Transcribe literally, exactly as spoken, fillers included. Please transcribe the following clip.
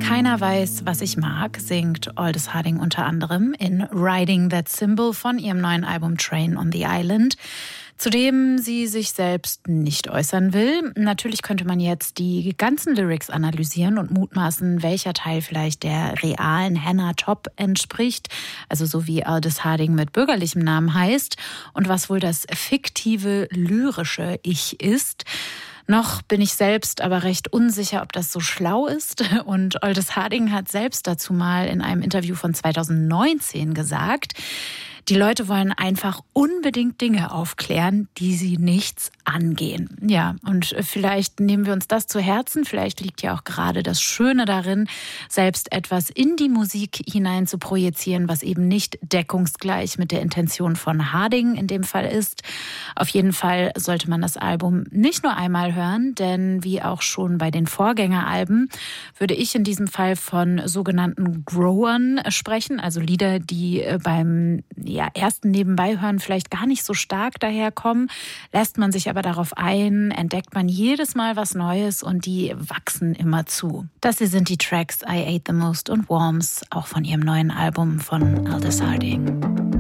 Keiner weiß, was ich mag, singt Aldous Harding unter anderem in Riding That Symbol von ihrem neuen Album Train on the Island, zu dem sie sich selbst nicht äußern will. Natürlich könnte man jetzt die ganzen Lyrics analysieren und mutmaßen, welcher Teil vielleicht der realen Hannah Top entspricht, also so wie Aldous Harding mit bürgerlichem Namen heißt, und was wohl das fiktive, lyrische Ich ist. Noch bin ich selbst aber recht unsicher, ob das so schlau ist. Und Aldous Harding hat selbst dazu mal in einem Interview von zweitausendneunzehn gesagt, die Leute wollen einfach unbedingt Dinge aufklären, die sie nichts angehen. Ja, und vielleicht nehmen wir uns das zu Herzen. Vielleicht liegt ja auch gerade das Schöne darin, selbst etwas in die Musik hinein zu projizieren, was eben nicht deckungsgleich mit der Intention von Harding in dem Fall ist. Auf jeden Fall sollte man das Album nicht nur einmal hören, denn wie auch schon bei den Vorgängeralben würde ich in diesem Fall von sogenannten Growern sprechen, also Lieder, die beim ja, ersten Nebenbeihören vielleicht gar nicht so stark daherkommen. Lässt man sich aber darauf ein, entdeckt man jedes Mal was Neues und die wachsen immer zu. Das hier sind die Tracks I Ate the Most und Worms, auch von ihrem neuen Album von Aldous Harding.